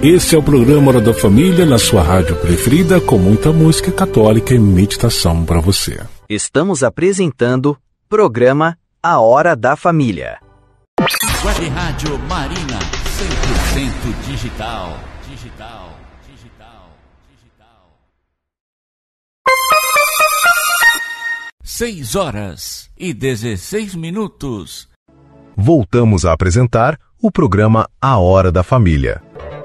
Esse é o programa Hora da Família, na sua rádio preferida, com muita música católica e meditação para você. Estamos apresentando programa A Hora da Família. Web Rádio Marina, 100% digital. 6h16. Voltamos a apresentar o programa A Hora da Família.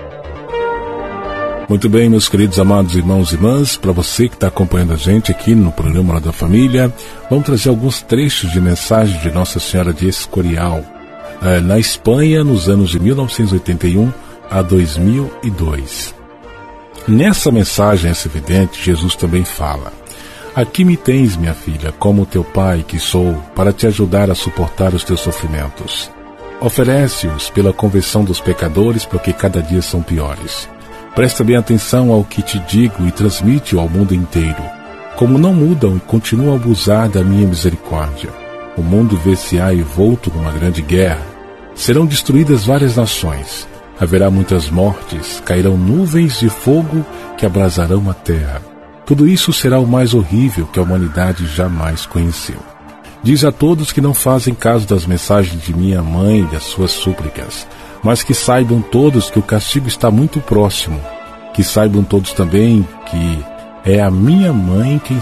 Muito bem, meus queridos amados irmãos e irmãs, para você que está acompanhando a gente aqui no programa Hora da Família, vamos trazer alguns trechos de mensagem de Nossa Senhora de Escorial, na Espanha, nos anos de 1981 a 2002. Nessa mensagem, é evidente, Jesus também fala: aqui me tens, minha filha, como teu pai que sou, para te ajudar a suportar os teus sofrimentos. Oferece-os pela conversão dos pecadores, porque cada dia são piores. Presta bem atenção ao que te digo e transmite-o ao mundo inteiro. Como não mudam e continuam a abusar da minha misericórdia, o mundo ver-se-á envolto numa grande guerra. Serão destruídas várias nações. Haverá muitas mortes, cairão nuvens de fogo que abrasarão a terra. Tudo isso será o mais horrível que a humanidade jamais conheceu. Diz a todos que não fazem caso das mensagens de minha mãe e das suas súplicas, mas que saibam todos que o castigo está muito próximo, que saibam todos também que é a minha mãe quem